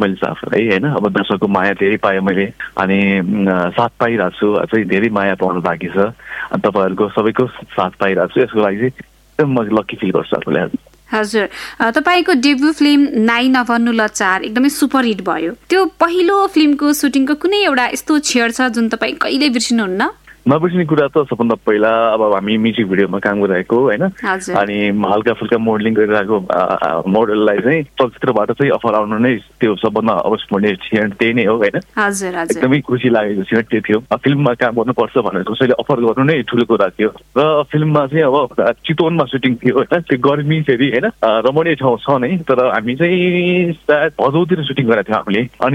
मैले आफूलाई होइन। अब दर्शकको माया धेरै पाएँ मैले अनि साथ पाइरहेको छु, अझै धेरै माया पाउनु बाँकी छ अनि तपाईँहरूको सबैको साथ पाइरहेको छु। यसको लागि चाहिँ एकदम म लक्की फिल गर्छु आफूलाई। हजुर, तपाईँको डेब्यू फिल्म नाइ नभन्नु लचार एकदमै सुपरहिट भयो। त्यो पहिलो फिल्मको सुटिङको कुनै एउटा यस्तो क्षण छ जुन तपाईँ कहिले बिर्सिनुहुन्न? नबिर्सिने कुरा त सबभन्दा पहिला अब हामी म्युजिक भिडियोमा काम गरिरहेको होइन, अनि हल्का फुल्का मोडलिङ गरिरहेको मोडललाई चाहिँ चलचित्रबाट चाहिँ अफर आउनु नै त्यो सबभन्दा अविस्मरणीय क्षण त्यही नै हो होइन। एकदमै खुसी लागेको क्षण त्यो थियो। फिल्ममा काम गर्नुपर्छ भनेर कसैले अफर गर्नु नै ठुलो कुरा थियो। र फिल्ममा चाहिँ अब चितवनमा सुटिङ थियो होइन, त्यो गर्मी फेरि होइन, रमणीय ठाउँ छ नै, तर हामी चाहिँ सायद भदौतिर सुटिङ गरेको थियौँ हामीले। अनि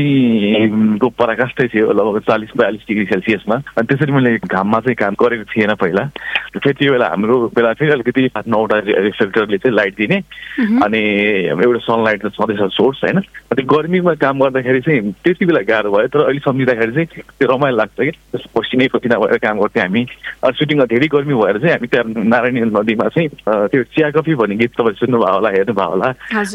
गर्मीको पराकाष्ठै थियो लगभग 40-42 डिग्री सेल्सियसमा। अनि त्यसरी मैले घाममा चाहिँ काम गरेको थिएन पहिला। फेरि त्यो बेला हाम्रो बेला फेरि अलिकति 8-9वटा रिफ्लेक्टरले चाहिँ लाइट दिने अनि एउटा सनलाइट त छँदैछ सोर्स होइन। त्यो गर्मीमा काम गर्दाखेरि चाहिँ त्यति बेला गाह्रो भयो, तर अहिले सम्झिँदाखेरि चाहिँ त्यो रमाइलो लाग्छ कि पसिनै पसिना भएर काम गर्थ्यौँ हामी। सुटिङमा धेरै गर्मी भएर चाहिँ हामी त्यहाँ नारायणी नदीमा चाहिँ त्यो चिया कफी भन्ने गीत तपाईँ सुन्नुभयो होला, हेर्नुभयो होला,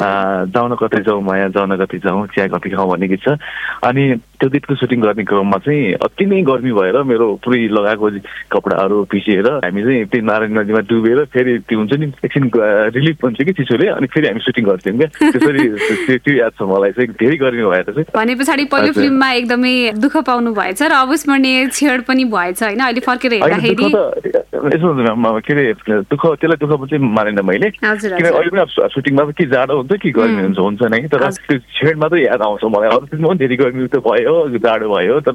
जाउन कतै जाउँ माया जाउन कतै जाउँ चिया कफी खाउँ भन्ने गीत छ। अनि त्यो गीतको सुटिङ गर्ने क्रममा चाहिँ अति नै गर्मी भएर मेरो पुरै लगाएको कपडाहरू पिसेर हामी चाहिँ त्यो नारायणी नदीमा डुबेर फेरि त्यो हुन्छ नि एकछिन रिलिफ हुन्छ कि चिसोले, अनि फेरि हामी सुटिङ गर्थ्यौँ क्या। त्यसरी त्यो याद छ मलाई चाहिँ धेरै गर्मी भएर चाहिँ। भने पछाडि पहिलो फिल्ममा एकदमै दुःख पाउनु भएछ र अविस्मरणीय क्षण पनि भएछ होइन। अहिले फर्केर हेर्दाखेरि यसो हुन्छ के अरे दुःख, त्यसलाई दुःख चाहिँ मानेन मैले, किनभने अहिले पनि सुटिङमा के जाडो हुन्छ कि गर्मी हुन्छ नै, तर त्यो क्षण मात्रै याद आउँछ मलाई। अरू फिल्ममा पनि धेरै गर्मी त भयो, जाडो भयो, तर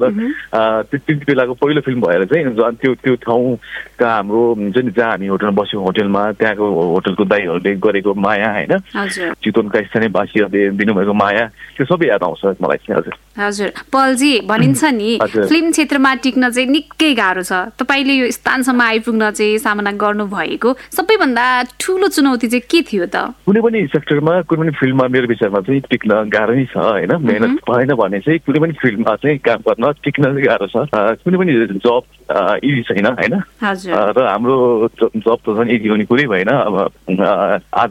त्यति बेलाको पहिलो फिल्म भएर चाहिँ त्यो ठाउँका हाम्रो हुन्छ नि जहाँ हामी होटलमा बस्यौँ, होटलमा त्यहाँको होटलको दाइहरूले गरेको माया होइन, चितवनका स्थानीय वासीहरूले दिनुभएको माया, त्यो सबै याद आउँछ मलाई चाहिँ। हजुर हजुर पलजी, भनिन्छ नि फिल्म क्षेत्रमा टिक्न चाहिँ निकै गाह्रो छ। तपाईँले यो स्थानसम्म आइपुग्न चाहिँ सामना गर्नु भएको सबैभन्दा ठुलो चुनौती चाहिँ के थियो त? कुनै पनि सेक्टरमा कुनै पनि फिल्ममा मेरो विचारमा चाहिँ टिक्न गाह्रो नै छ होइन। मेहनत भएन भने चाहिँ कुनै पनि फिल्ममा चाहिँ काम गर्न टिक्न चाहिँ गाह्रो छ। कुनै पनि जब इजी छैन होइन, र हाम्रो जब त झन् इजी हुने कुरै भएन। अब आज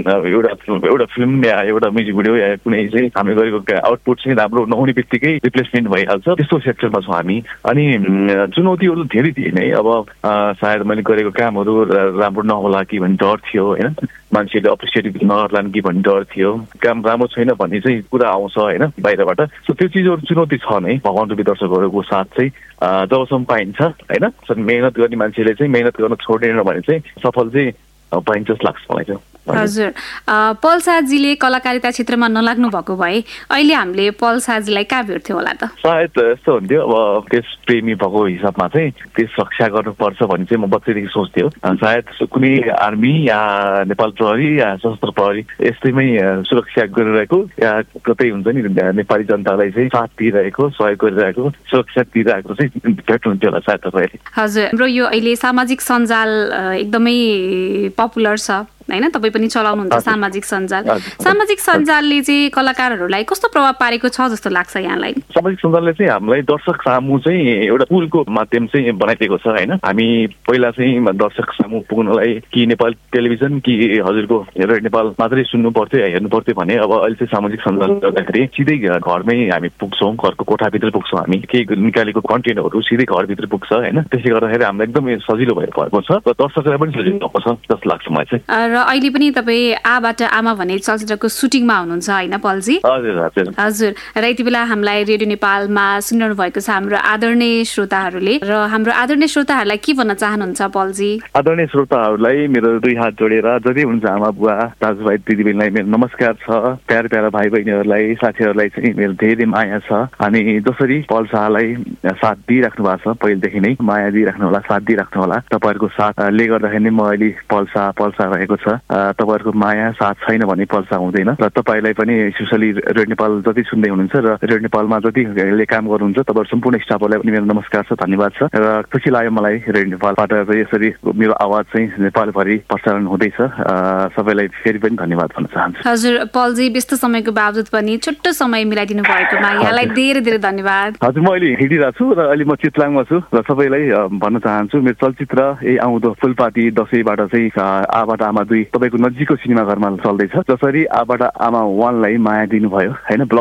एउटा फिल्म या एउटा म्युजिक भिडियो या कुनै चाहिँ हामीले गरेको आउटपुट चाहिँ राम्रो नहुने बित्तिकै रिप्लेसमेन्ट भइहाल्छ, त्यस्तो सेक्टरमा छौँ हामी। अनि चुनौतीहरू धेरै थिए नै। अब सायद मैले गरेको कामहरू राम्रो नहोला कि भन्ने डर थियो होइन, मान्छेले अप्रिसिएट नगर्लान् कि भन्ने डर थियो, काम राम्रो छैन भन्ने चाहिँ कुरा आउँछ होइन बाहिरबाट। सो त्यो चिजहरू चुनौती छ नै। भगवान रूपी दर्शकहरूको साथ चाहिँ जबसम्म पाइन्छ होइन, मेहनत गर्ने मान्छेले चाहिँ मेहनत गर्न छोडेन भने चाहिँ सफल चाहिँ पाइन्छ जस्तो लाग्छ मलाई चाहिँ। हजुर, पल शाहजीले कलाकारिता क्षेत्रमा नलाग्नु भएको भए अहिले हामीले पल शाहजीलाई कहाँ भेट्थ्यौँ होला त? सायद यस्तो हुन्थ्यो, अब देश प्रेमी भएको हिसाबमा चाहिँ देश रक्षा गर्नुपर्छ भन्ने चाहिँ म बच्चैदेखि सोच्थ्यो। सायद कुनै आर्मी या नेपाल प्रहरी या सशस्त्र प्रहरी यस्तैमै सुरक्षा गरिरहेको या कतै हुन्छ नि नेपाली जनतालाई चाहिँ साथ दिइरहेको, सहयोग गरिरहेको, सुरक्षा दिइरहेको चाहिँ भेट्नुहुन्थ्यो होला सायद तपाईँले। हजुर, हाम्रो यो अहिले सामाजिक सञ्जाल एकदमै पपुलर छ होइन, तपाईँ पनि चलाउनुहुन्छ सामाजिक सञ्जाल। सामाजिक सञ्जालले चाहिँ कलाकारहरूलाई कस्तो प्रभाव पारेको छ जस्तो लाग्छ यहाँलाई? सामाजिक सञ्जालले चाहिँ हामीलाई दर्शक सामु चाहिँ एउटा पुलको माध्यम चाहिँ बनाइदिएको छ होइन। हामी पहिला चाहिँ दर्शक सामु पुग्नलाई कि नेपाल टेलिभिजन कि हजुरको रेड नेपाल मात्रै सुन्नु पर्थ्यो या हेर्नु पर्थ्यो भने अब अहिले चाहिँ सामाजिक सञ्जाल गर्दाखेरि सिधै घरमै हामी पुग्छौँ, घरको कोठाभित्र पुग्छौँ हामी। केही निकालेको कन्टेन्टहरू सिधै घरभित्र पुग्छ होइन। त्यसले गर्दाखेरि हामीलाई एकदमै सजिलो भएर भएको छ र दर्शकलाई पनि सजिलो भएको छ जस्तो लाग्छ मलाई चाहिँ। र अहिले पनि तपाईँ आबाट आमा भन्ने चलचित्रको सुटिङमा हुनुहुन्छ होइन पलजी? हजुर हजुर हजुर। र यति बेला हामीलाई रेडियो नेपालमा सुनिरहनु भएको छ हाम्रो आदरणीय श्रोताहरूले, र हाम्रो आदरणीय श्रोताहरूलाई के भन्न चाहनुहुन्छ पलजी? आदरणीय श्रोताहरूलाई मेरो दुई हात जोडेर जति हुन्छ आमा बुवा दाजुभाइ दिदीबहिनीलाई मेरो नमस्कार छ। प्यार प्यारा भाइ बहिनीहरूलाई साथीहरूलाई चाहिँ मेरो धेरै माया छ। अनि जसरी पल शाहलाई साथ दिइराख्नु भएको छ पहिलेदेखि नै माया दिइराख्नु होला, साथ दिइराख्नु होला। तपाईँहरूको साथले गर्दाखेरि नै म अहिले पल शाह रहेको छ। तपाईँहरूको माया साथ छैन भने पल शाह हुँदैन। र तपाईँलाई पनि स्पेसली रेड नेपाल जति सुन्दै हुनुहुन्छ र रेड नेपालमा जतिले काम गर्नुहुन्छ तपाईँहरू सम्पूर्ण स्टाफहरूलाई पनि मेरो नमस्कार छ, धन्यवाद छ। र खुसी लाग्यो मलाई रेड नेपालबाट यसरी मेरो आवाज चाहिँ नेपालभरि प्रसारण हुँदैछ। सबैलाई फेरि पनि धन्यवाद भन्न चाहन्छु। हजुर पलजी, व्यस्त समयको बावजुद पनि छोटो समय मिलाइदिनु भएकोमा यहाँलाई धेरै धेरै धन्यवाद। हजुर, म अहिले हिँडिरहेको छु र अहिले म चितलाङमा छु र सबैलाई भन्न चाहन्छु मेरो चलचित्र आउँदो फुलपाती दसैँबाट चाहिँ आबाट आमा 2 तपाईँको नजिकको सिनेमा घरमा चल्दैछ। जसरी आबाट आमा 1लाई माया दिनुभयो होइन,